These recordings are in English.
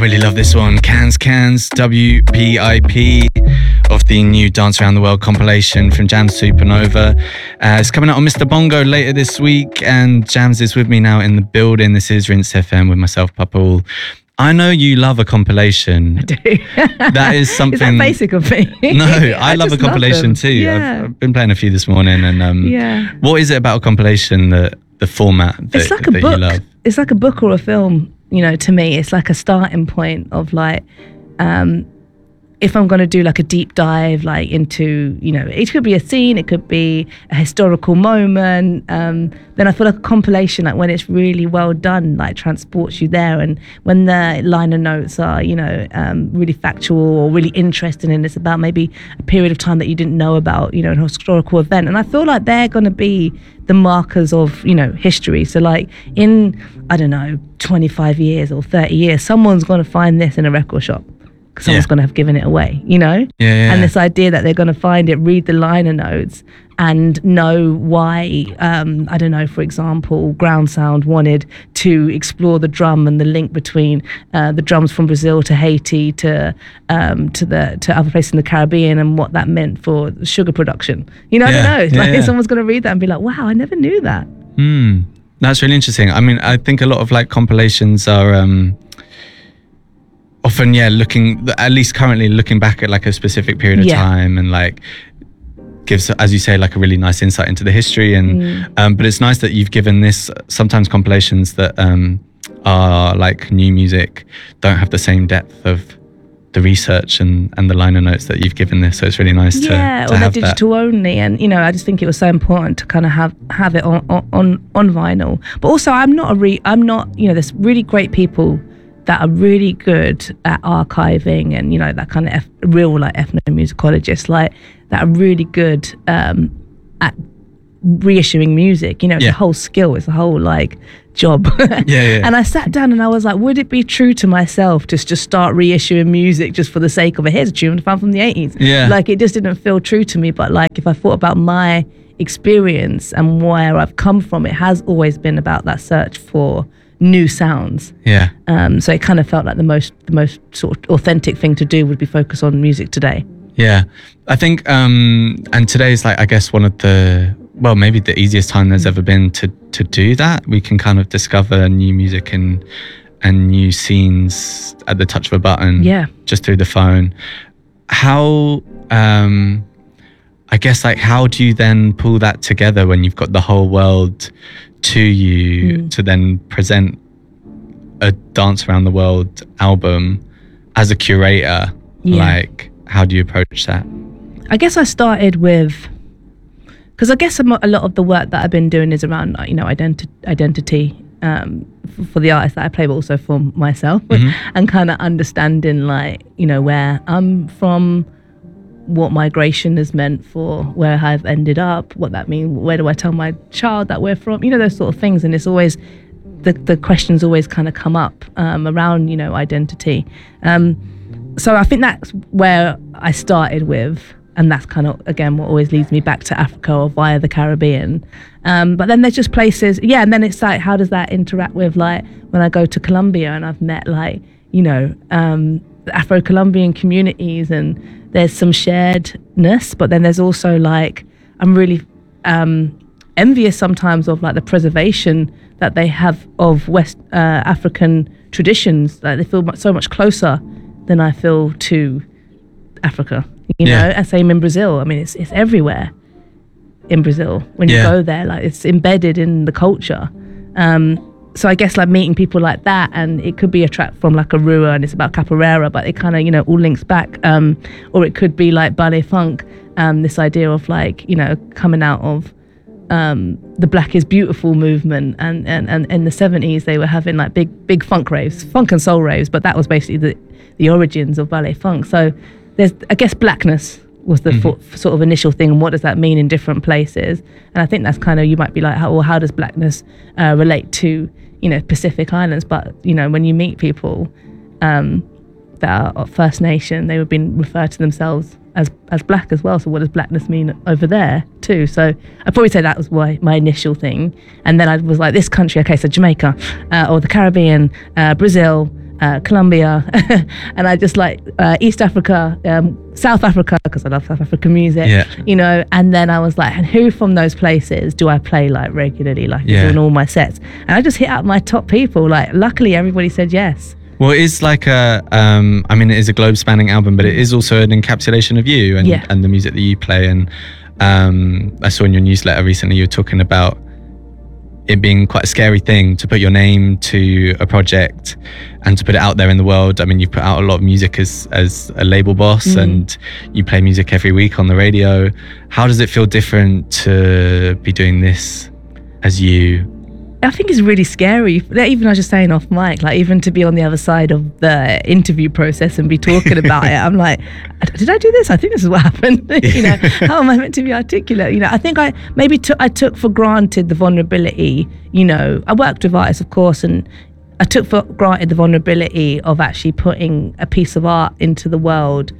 really love this one. Cans, WPIP of the new Dance Around the World compilation from Jams Supernova. It's coming out on Mr. Bongo later this week, and Jams is with me now in the building. This is Rinse FM with myself, Papul. I know you love a compilation. I do. That is something... Is that basic of me? No, I love a compilation too. Yeah. I've been playing a few this morning, and what is it about a compilation that the format that, it's like a that book. you love? It's like a book or a film, you know, to me. It's like a starting point of like, if I'm going to do like a deep dive, like into, you know, it could be a scene, it could be a historical moment. Then I feel like a compilation, like when it's really well done, like transports you there. And when the liner notes are, you know, really factual or really interesting, and it's about maybe a period of time that you didn't know about, you know, an historical event. And I feel like they're going to be the markers of, you know, history. So like in, I don't know, 25 years or 30 years, someone's going to find this in a record shop. Someone's going to have given it away, you know? And this idea that they're going to find it, read the liner notes and know why, I don't know, for example, Ground Sound wanted to explore the drum and the link between the drums from Brazil to Haiti to other places in the Caribbean, and what that meant for sugar production. You know, I don't know. Like someone's going to read that and be like, wow, I never knew that. That's really interesting. I mean, I think a lot of like compilations are... often looking, at least currently, looking back at like a specific period of time, and like gives, as you say, like a really nice insight into the history, and but it's nice that you've given this, sometimes compilations that are like new music don't have the same depth of the research and the liner notes that you've given this, so it's really nice to or have they're digital only. And you know, I just think it was so important to kind of have it on vinyl. But also I'm not, you know, there's really great people that are really good at archiving, and you know, that kind of real like ethnomusicologists, like that are really good at reissuing music. You know, it's a whole skill, it's a whole like job. And I sat down and I was like, would it be true to myself to just start reissuing music just for the sake of it? Here's a tune found from the 80s. Like it just didn't feel true to me. But like if I thought about my experience and where I've come from, it has always been about that search for new sounds. So it kind of felt like the most sort of authentic thing to do would be focus on music today. I think and today's like, I guess, one of the, well, maybe the easiest time there's ever been to do that. We can kind of discover new music and new scenes at the touch of a button, just through the phone. How I guess, like, how do you then pull that together when you've got the whole world to you to then present a Dance Around the World album as a curator? Like, how do you approach that? I guess I started with, because I guess a lot of the work that I've been doing is around, you know, identity for the artists that I play, but also for myself, and kind of understanding, like, you know, where I'm from, what migration has meant for where I've ended up, what that means, where do I tell my child that we're from, you know, those sort of things. And it's always, the questions always kind of come up around, you know, identity. So I think that's where I started with, and that's kind of, again, what always leads me back to Africa or via the Caribbean. But then there's just places, and then it's like, how does that interact with, like, when I go to Colombia and I've met, like, you know, the Afro-Colombian communities, and there's some sharedness, but then there's also, like, I'm really envious sometimes of, like, the preservation that they have of West African traditions. Like, they feel so much closer than I feel to Africa, you know. And same in Brazil. I mean, it's everywhere in Brazil when you go there. Like, it's embedded in the culture. So I guess, like, meeting people like that, and it could be a track from like Arua and it's about capoeira, but it kind of, you know, all links back. Or it could be like ballet funk, this idea of, like, you know, coming out of the Black is Beautiful movement, and in the 70s they were having like big funk raves, funk and soul raves, but that was basically the origins of ballet funk. So there's, I guess, blackness was the sort of initial thing, and what does that mean in different places? And I think that's kind of, you might be like, how does blackness relate to, you know, Pacific Islands? But, you know, when you meet people that are First Nation, they would be referred to themselves as black as well. So what does blackness mean over there too? So I'd probably say that was my initial thing. And then I was like, this country, okay, so Jamaica, or the Caribbean, Brazil, Colombia, and I just like East Africa, South Africa, because I love South African music, you know. And then I was like, and who from those places do I play like regularly, like doing all my sets? And I just hit out my top people. Like, luckily, everybody said yes. Well, it is like I mean, it is a globe-spanning album, but it is also an encapsulation of you and the music that you play. And I saw in your newsletter recently you were talking about it being quite a scary thing to put your name to a project and to put it out there in the world. I mean, you've put out a lot of music as a label boss, and you play music every week on the radio. How does it feel different to be doing this as you? I think it's really scary. Even I was just saying off mic, like even to be on the other side of the interview process and be talking about it, I'm like, did I do this? I think this is what happened. You know, how am I meant to be articulate? You know, I think I took for granted the vulnerability. You know, I worked with artists, of course, and I took for granted the vulnerability of actually putting a piece of art into the world,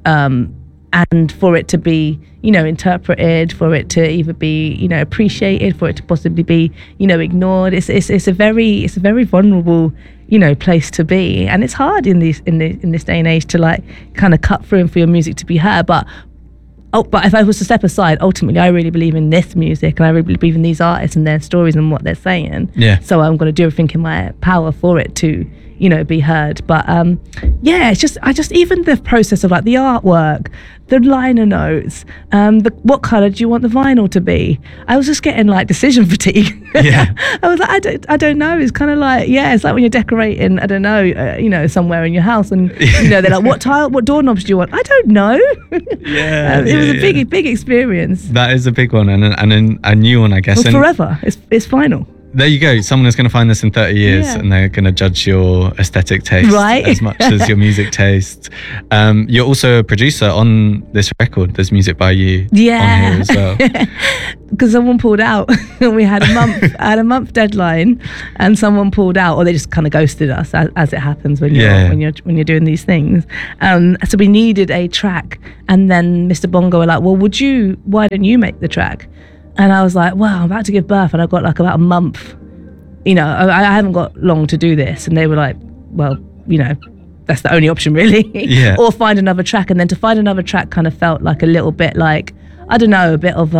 and for it to be, you know, interpreted, for it to either be, you know, appreciated, for it to possibly be, you know, ignored. It's a very vulnerable, you know, place to be, and it's hard in this day and age to like kind of cut through and for your music to be heard. But if I was to step aside, ultimately, I really believe in this music, and I really believe in these artists and their stories and what they're saying. Yeah. So I'm going to do everything in my power for it to, you know, be heard. But it's just even the process of like the artwork, the liner notes, what color do you want the vinyl to be? I was just getting like decision fatigue. Yeah. I was like, I don't know. It's kind of like, it's like when you're decorating, I don't know, you know, somewhere in your house, and you know, they're like, what doorknobs do you want? I don't know. It was a big experience. That is a big one, and a new one, I guess. Well, forever. It's final. There you go. Someone is going to find this in 30 years and they're going to judge your aesthetic taste as much as your music taste. You're also a producer on this record. There's music by you on here as well. Because someone pulled out. We had a month deadline, and someone pulled out, or they just kind of ghosted us, as it happens when you're doing these things. So we needed a track, and then Mr. Bongo were like, well, why don't you make the track? And I was like, well, I'm about to give birth, and I've got like about a month. You know, I haven't got long to do this. And they were like, well, you know, that's the only option really. Or find another track. And then to find another track kind of felt like a little bit like, I don't know, a bit of,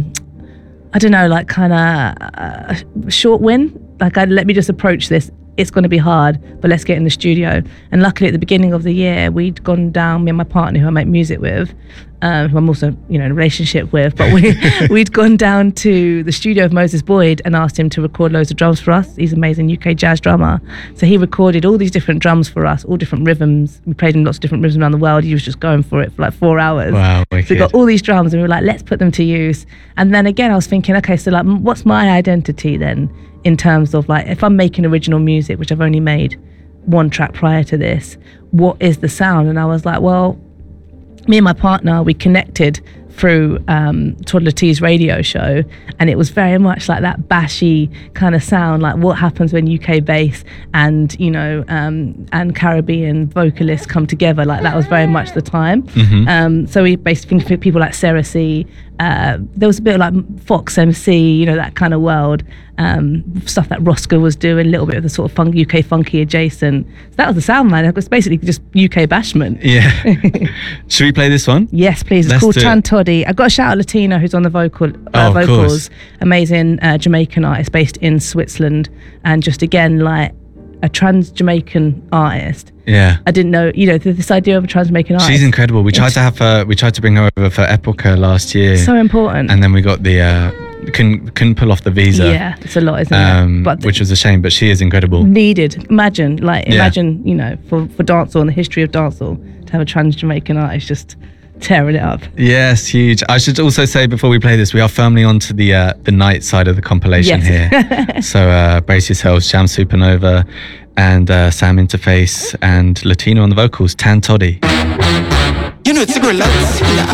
like kind of short win. Like, let me just approach this. It's going to be hard, but let's get in the studio. And luckily at the beginning of the year, we'd gone down, me and my partner who I make music with, who I'm also, you know, in a relationship with, but we'd gone down to the studio of Moses Boyd and asked him to record loads of drums for us. He's an amazing UK jazz drummer. So he recorded all these different drums for us, all different rhythms. We played in lots of different rhythms around the world. He was just going for it for like 4 hours. Wow, wicked. So we got all these drums, and we were like, let's put them to use. And then again, I was thinking, okay, so like, what's my identity then? In terms of like, if I'm making original music, which I've only made one track prior to this, what is the sound? And I was like, well, me and my partner, we connected through Toddler T's radio show, and it was very much like that bashy kind of sound, like what happens when UK bass and, you know, and Caribbean vocalists come together. Like that was very much the time. So we basically think people like Sarah C. There was a bit of like Fox MC, you know, that kind of world. Stuff that Roscoe was doing, a little bit of the sort of UK funky adjacent. So that was the sound, man. It was basically just UK bashment. Yeah. Should we play this one? Yes, please. It's called Tan Toddy. I've got to shout out Latino, who's on the vocals. Amazing Jamaican artist based in Switzerland, and just again like a trans Jamaican artist. Yeah. I didn't know, you know, this idea of a trans Jamaican artist. She's incredible. We tried to bring her over for Epoca last year. So important. And then we got the couldn't pull off the visa. Yeah, it's a lot, isn't it? But which was a shame, but she is incredible. Needed. Imagine, you know, for dancehall and the history of dancehall, to have a trans Jamaican artist just tearing it up. Yes, huge. I should also say before we play this, we are firmly onto the night side of the compilation here. So brace yourselves. Jam Supernova and Sam Interface and Latino on the vocals, Tan Toddy. You know it's a girl,